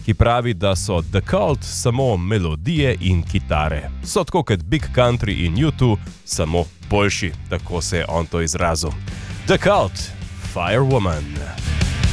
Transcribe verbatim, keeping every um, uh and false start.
ki pravi, da so The Cult samo melodije in kitare. So tako kot Big Country in U dva, samo boljši, tako se je on to izrazil. The Cult, Firewoman.